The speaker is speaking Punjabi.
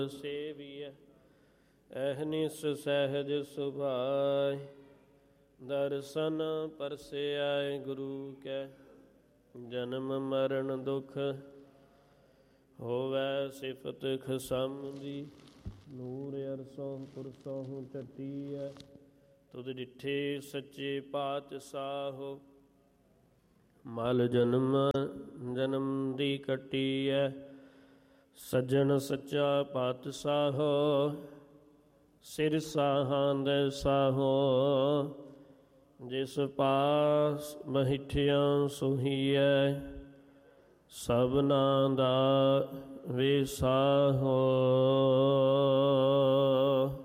ਸੇਵੀਐ ਅਹਨਿਸ ਸਹਿਜ ਸੁਭਾਇ। ਦਰਸ਼ਨ ਪਰਸਿਐ ਗੁਰੂ ਕੈ ਜਨਮ ਮਰਨ ਦੁਖ। ਹੋਵੈ ਸਿਫਤ ਖਸਮ ਦੀ ਨੂਰ ਅਰਸੋਂ ਪੁਰਸੋਂ ਟਟੀਐ। ਤੁਧ ਡਿਠੇ ਸੱਚੇ ਪਾਤਸ਼ਾਹੋ ਮਲ ਜਨਮ ਜਨਮ ਦੀ ਕੱਟੀਐ। ਸੱਜਣ ਸੱਚਾ ਪਾਤਸ਼ਾਹੋ ਸਿਰ ਸਾਹਾਂ ਦੇ ਸਾਹੋ। ਜਿਸ ਪਾਸ ਬਹਿਠਿਆ ਸੋਹੀਐ ਸਭਨਾ ਦਾ ਵਿਸਾਹੋ।